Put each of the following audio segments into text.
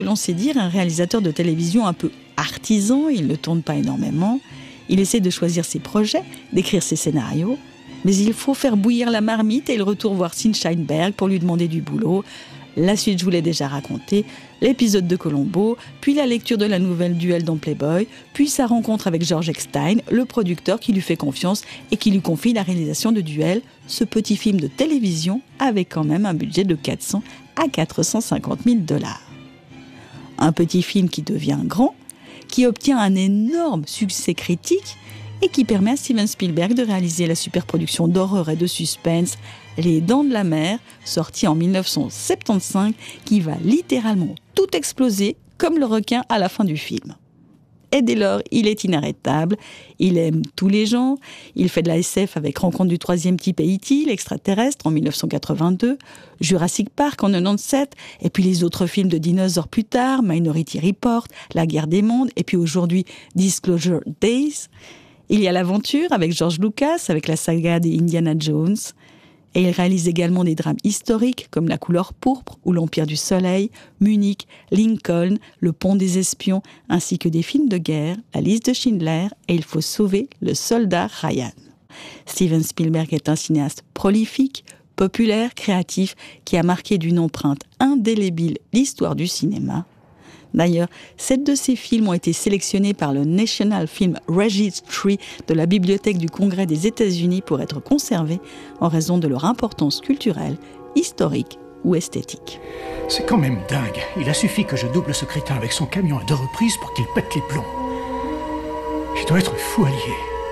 L'on sait dire un réalisateur de télévision un peu artisan, il ne tourne pas énormément, il essaie de choisir ses projets, d'écrire ses scénarios, mais il faut faire bouillir la marmite et il retourne voir Sim Sheinberg pour lui demander du boulot. La suite, je vous l'ai déjà raconté, l'épisode de Columbo, puis la lecture de la nouvelle Duel dans Playboy, puis sa rencontre avec George Eckstein, le producteur qui lui fait confiance et qui lui confie la réalisation de Duel, ce petit film de télévision avec quand même un budget de 400 à 450 000 $. Un petit film qui devient grand, qui obtient un énorme succès critique et qui permet à Steven Spielberg de réaliser la superproduction d'horreur et de suspense Les Dents de la Mer, sortie en 1975, qui va littéralement tout exploser comme le requin à la fin du film. Et dès lors, il est inarrêtable, il aime tous les genres, il fait de la SF avec Rencontre du troisième type et E.T., l'extraterrestre en 1982, Jurassic Park en 1997, et puis les autres films de dinosaures plus tard, Minority Report, La guerre des mondes, et puis aujourd'hui Disclosure Days. Il y a l'aventure avec George Lucas, avec la saga des Indiana Jones. Et il réalise également des drames historiques comme La couleur pourpre ou L'Empire du Soleil, Munich, Lincoln, Le Pont des Espions, ainsi que des films de guerre, La liste de Schindler et Il faut sauver le soldat Ryan. Steven Spielberg est un cinéaste prolifique, populaire, créatif, qui a marqué d'une empreinte indélébile l'histoire du cinéma. D'ailleurs, 7 de ces films ont été sélectionnés par le National Film Registry de la Bibliothèque du Congrès des États-Unis pour être conservés en raison de leur importance culturelle, historique ou esthétique. C'est quand même dingue. Il a suffi que je double ce crétin avec son camion à 2 reprises pour qu'il pète les plombs. Il doit être fou allié.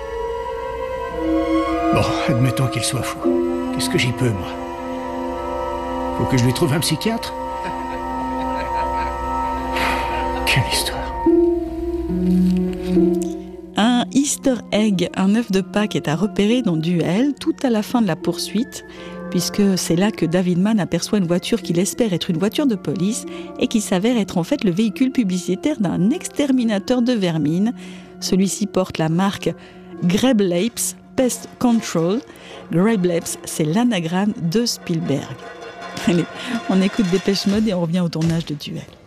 Bon, admettons qu'il soit fou. Qu'est-ce que j'y peux, moi? Faut que je lui trouve un psychiatre? Quelle histoire. Un easter egg, un œuf de Pâques est à repérer dans Duel, tout à la fin de la poursuite, puisque c'est là que David Mann aperçoit une voiture qu'il espère être une voiture de police et qui s'avère être en fait le véhicule publicitaire d'un exterminateur de vermine. Celui-ci porte la marque Greblapes Pest Control. Greblapes, c'est l'anagramme de Spielberg. Allez, on écoute Dépêche Mode et on revient au tournage de Duel.